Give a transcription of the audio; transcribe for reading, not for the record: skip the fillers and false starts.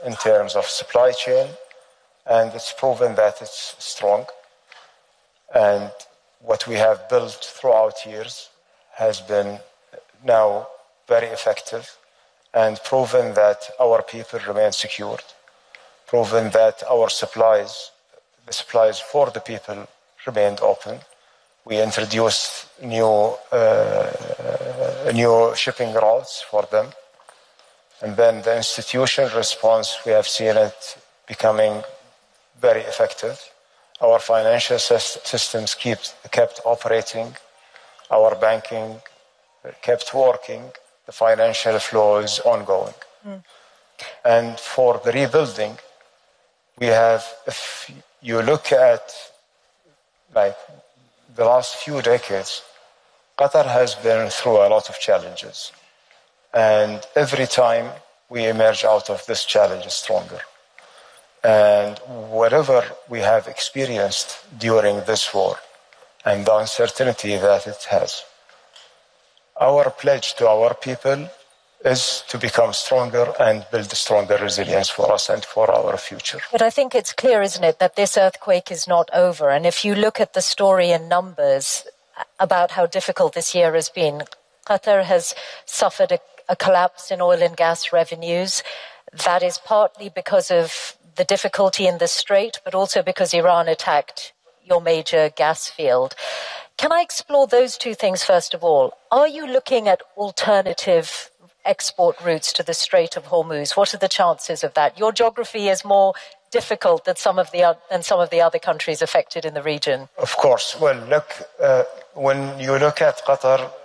in terms of supply chain, and it's proven that it's strong. And what we have built throughout years has been now very effective and proven that our people remain secured, proven that our the supplies for the people remained open. We introduced new shipping routes for them. And then the institutional response, we have seen it becoming very effective. Our financial systems kept operating. Our banking kept working. The financial flow is ongoing. And for the rebuilding, we have, if you look at like the last few decades, Qatar has been through a lot of challenges. And every time we emerge out of this challenge stronger. And whatever we have experienced during this war and the uncertainty that it has, our pledge to our people is to become stronger and build a stronger resilience for us and for our future. But I think it's clear, isn't it, that this earthquake is not over. And if you look at the story in numbers about how difficult this year has been, Qatar has suffered a collapse in oil and gas revenues. That is partly because of the difficulty in the strait, but also because Iran attacked your major gas field. Can I explore those two things first of all? Are you looking at alternative export routes to the Strait of Hormuz? What are the chances of that? Your geography is more difficult than some of the other countries affected in the region. Of course. Well, look, when you look at Qatar,